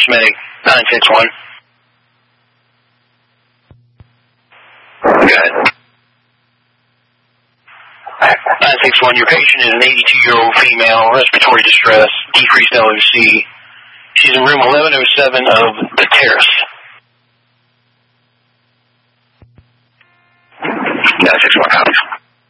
Pulse Medic 961. Go ahead. 961, your patient is an 82-year-old female, respiratory distress, decreased LOC. She's in room 1107 of the terrace. 961.